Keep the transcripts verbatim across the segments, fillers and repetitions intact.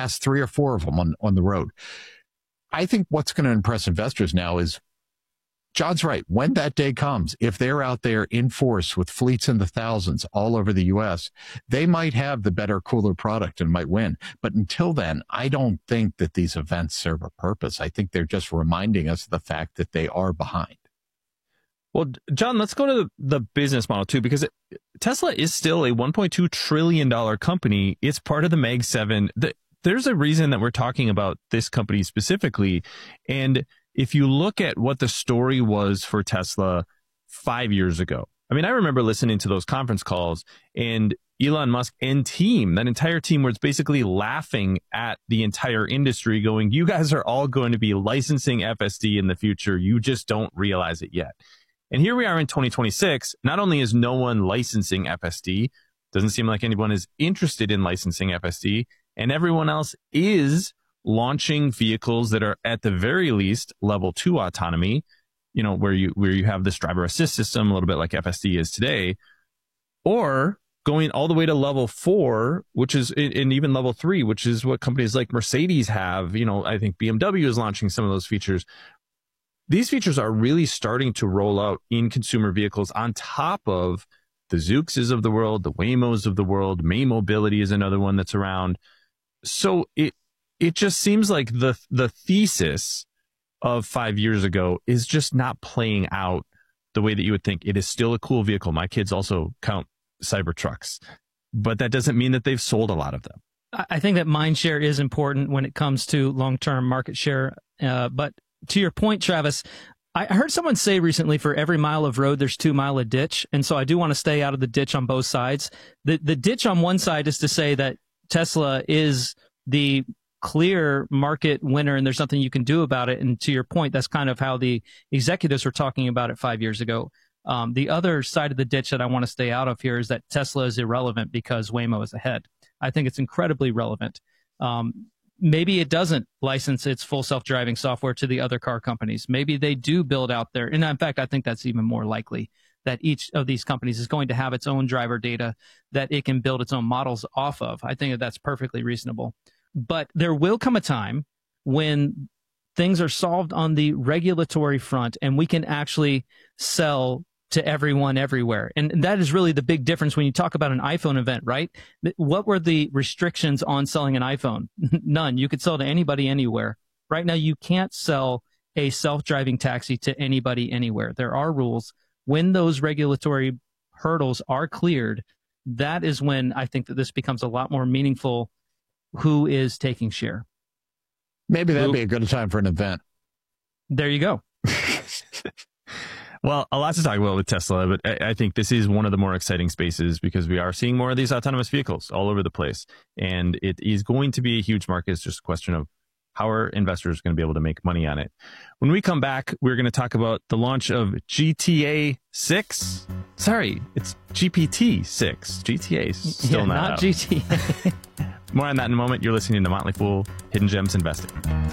passed three or four of them on, on the road. I think what's going to impress investors now is John's right. When that day comes, if they're out there in force with fleets in the thousands all over the U S, they might have the better, cooler product and might win. But until then, I don't think that these events serve a purpose. I think they're just reminding us of the fact that they are behind. Well, John, let's go to the business model, too, because it, Tesla is still a one point two trillion dollars company. It's part of the Mag seven. The, there's a reason that we're talking about this company specifically. And if you look at what the story was for Tesla five years ago, I mean, I remember listening to those conference calls and Elon Musk and team, that entire team was basically laughing at the entire industry going, you guys are all going to be licensing F S D in the future. You just don't realize it yet. And here we are in twenty twenty-six. Not only is no one licensing F S D, doesn't seem like anyone is interested in licensing F S D, and everyone else is launching vehicles that are at the very least level two autonomy, you know, where you where you have this driver assist system, a little bit like F S D is today, or going all the way to level four, which is, and even level three, which is what companies like Mercedes have. You know, I think B M W is launching some of those features. These features are really starting to roll out in consumer vehicles on top of the Zookses of the world, the Waymos of the world. May Mobility is another one that's around. So it it just seems like the the thesis of five years ago is just not playing out the way that you would think. It is still a cool vehicle. My kids also count Cybertrucks, but that doesn't mean that they've sold a lot of them. I think that mind share is important when it comes to long-term market share. Uh, but to your point, Travis, I heard someone say recently for every mile of road, there's two mile of ditch. And so I do want to stay out of the ditch on both sides. The, the ditch on one side is to say that Tesla is the clear market winner and there's nothing you can do about it. And to your point, that's kind of how the executives were talking about it five years ago. Um, the other side of the ditch that I want to stay out of here is that Tesla is irrelevant because Waymo is ahead. I think it's incredibly relevant. Um, maybe it doesn't license its full self-driving software to the other car companies. Maybe they do build out their, and in fact, I think that's even more likely, that each of these companies is going to have its own driver data that it can build its own models off of. I think that that's perfectly reasonable. But there will come a time when things are solved on the regulatory front and we can actually sell to everyone everywhere. And that is really the big difference when you talk about an iPhone event, right? What were the restrictions on selling an iPhone? None. You could sell to anybody anywhere. Right now, you can't sell a self-driving taxi to anybody anywhere. There are rules. When those regulatory hurdles are cleared, that is when I think that this becomes a lot more meaningful. Who is taking share? Maybe that'd Who? be a good time for an event. There you go. Well, a lot to talk about with Tesla, but I, I think this is one of the more exciting spaces because we are seeing more of these autonomous vehicles all over the place. And it is going to be a huge market. It's just a question of how are investors going to be able to make money on it. When we come back, we're going to talk about the launch of G T A six. Sorry, it's G P T six. G T A is still yeah, not not out. G T A. More on that in a moment. You're listening to Motley Fool, Hidden Gems Investing.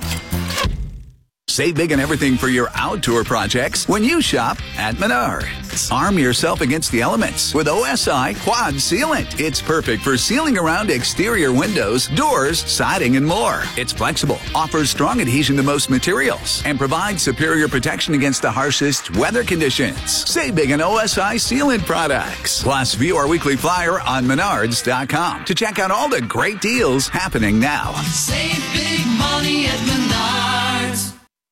Save big on everything for your outdoor projects when you shop at Menards. Arm yourself against the elements with O S I Quad Sealant. It's perfect for sealing around exterior windows, doors, siding, and more. It's flexible, offers strong adhesion to most materials, and provides superior protection against the harshest weather conditions. Save big on O S I Sealant products. Plus, view our weekly flyer on Menards dot com to check out all the great deals happening now. Save big money at Menards.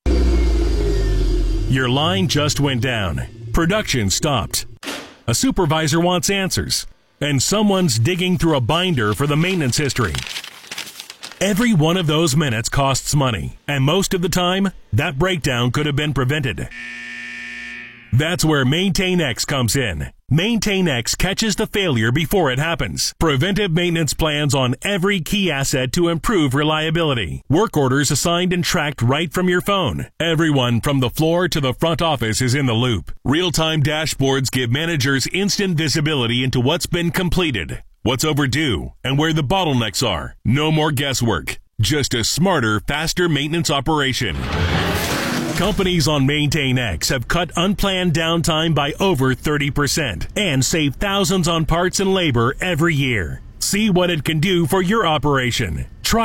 Your line just went down. Production stopped. A supervisor wants answers. And someone's digging through a binder for the maintenance history. Every one of those minutes costs money. And most of the time, that breakdown could have been prevented. That's where MaintainX comes in. MaintainX catches the failure before it happens. Preventive maintenance plans on every key asset to improve reliability. Work orders assigned and tracked right from your phone. Everyone from the floor to the front office is in the loop. Real-time dashboards give managers instant visibility into what's been completed, what's overdue, and where the bottlenecks are. No more guesswork. Just a smarter, faster maintenance operation. Companies on MaintainX have cut unplanned downtime by over thirty percent and save thousands on parts and labor every year. See what it can do for your operation. Try